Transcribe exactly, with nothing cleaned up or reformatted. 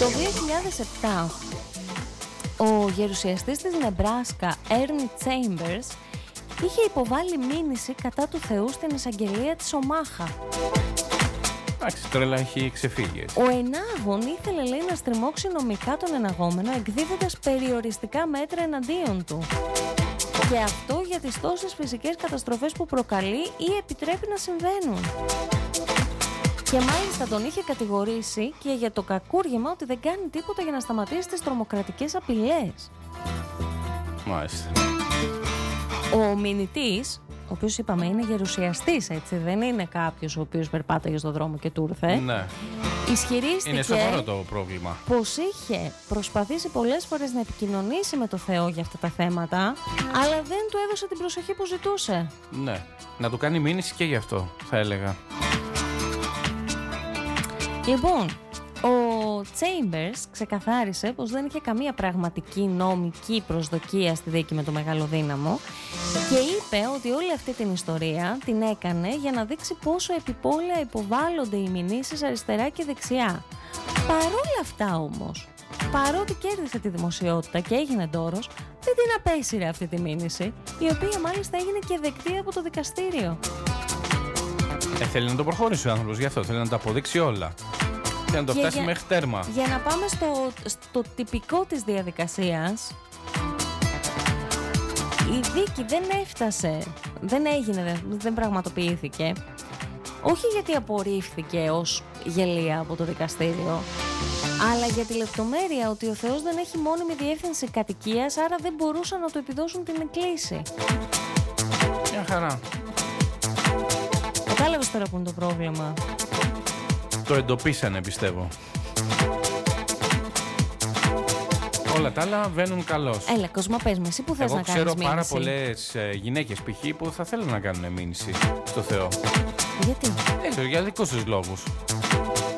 Το δύο χιλιάδες επτά ο γερουσιαστής της Νεμπράσκα, Ernie Chambers, είχε υποβάλει μήνυση κατά του Θεού στην εισαγγελία της Ομάχα. Εντάξει, τρέλα έχει ξεφύγει. Ο ενάγων ήθελε, λέει, να στριμώξει νομικά τον εναγόμενο, εκδίδοντας περιοριστικά μέτρα εναντίον του. Και αυτό για τις τόσες φυσικές καταστροφές που προκαλεί ή επιτρέπει να συμβαίνουν. Και μάλιστα τον είχε κατηγορήσει και για το κακούργημα ότι δεν κάνει τίποτα για να σταματήσει τις τρομοκρατικές απειλές. Μάλιστα. Ο μηνυτής, ο οποίος είπαμε είναι γερουσιαστής, έτσι, δεν είναι κάποιος ο οποίος περπάταγε στον δρόμο και του ήρθε. Ναι. Ισχυρίστηκε είναι σοβαρό το πρόβλημα. πως είχε προσπαθήσει πολλές φορές να επικοινωνήσει με το Θεό για αυτά τα θέματα, αλλά δεν του έδωσε την προσοχή που ζητούσε. Ναι. Να του κάνει μήνυση και γι' αυτό, θα έλεγα. Λοιπόν, ο Chambers ξεκαθάρισε πως δεν είχε καμία πραγματική νομική προσδοκία στη δίκη με το Μεγάλο Δύναμο και είπε ότι όλη αυτή την ιστορία την έκανε για να δείξει πόσο επιπόλαια υποβάλλονται οι μηνύσεις αριστερά και δεξιά. Παρόλα αυτά όμως, παρότι κέρδισε τη δημοσιότητα και έγινε ντόρος, δεν την απέσυρε αυτή τη μήνυση, η οποία μάλιστα έγινε και δεκτή από το δικαστήριο. Ε, θέλει να το προχωρήσει ο άνθρωπος, γι' αυτό θέλει να τα αποδείξει όλα. Και να το φτάσει για, μέχρι τέρμα. Για να πάμε στο, στο τυπικό της διαδικασίας, η δίκη δεν έφτασε, δεν έγινε, δεν, δεν πραγματοποιήθηκε. Όχι γιατί απορρίφθηκε ως γελία από το δικαστήριο, αλλά για τη λεπτομέρεια ότι ο Θεός δεν έχει μόνιμη διεύθυνση κατοικίας, άρα δεν μπορούσαν να του επιδώσουν την εκκλήση. Μια χαρά. Κατάλαβες τώρα που είναι το πρόβλημα. Το εντοπίσανε, πιστεύω. Όλα τα άλλα βαίνουν καλώς. Έλα, Κοσμά, πες με, εσύ που θες Εγώ να κάνεις ξέρω μήνυση. πάρα πολλές ε, γυναίκες π.χ. που θα θέλουν να κάνουν μήνυση στο Θεό. Γιατί? Δεν ξέρω, για δικούς τους λόγους.